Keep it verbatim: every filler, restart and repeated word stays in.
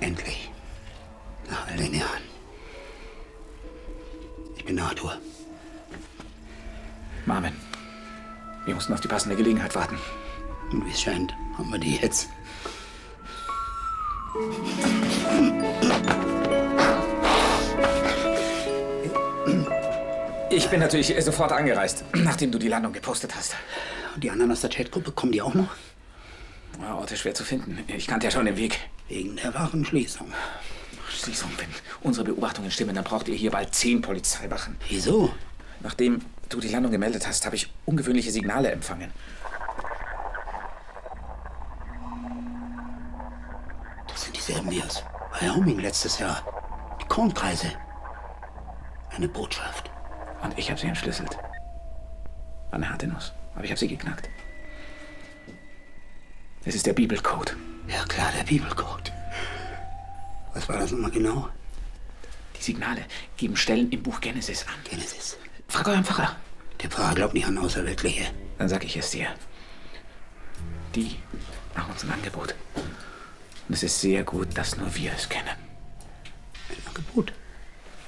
Endlich. Nach all den Jahren. Ich bin Arthur. Marvin, wir mussten auf die passende Gelegenheit warten. Und wie es scheint, haben wir die jetzt. Ich bin natürlich sofort angereist, nachdem du die Landung gepostet hast. Und die anderen aus der Chatgruppe, kommen die auch noch? Ja, Orte schwer zu finden. Ich kannte ja schon den Weg. Wegen der Wachenschließung. Schließung, wenn unsere Beobachtungen stimmen, dann braucht ihr hier bald zehn Polizeiwachen. Wieso? Nachdem du die Landung gemeldet hast, habe ich ungewöhnliche Signale empfangen. Das sind dieselben wie aus Wyoming letztes Jahr. Die Kornkreise. Eine Botschaft. Und ich habe sie entschlüsselt. War eine harte Nuss, aber ich habe sie geknackt. Es ist der Bibelcode. Ja klar, der Bibelcode. Was war das nochmal genau? Die Signale geben Stellen im Buch Genesis an. Genesis. Frag euren Pfarrer. Der Pfarrer glaubt nicht an Außerweltliche. Dann sag ich es dir. Die machen uns ein Angebot. Und es ist sehr gut, dass nur wir es kennen. Ein Angebot?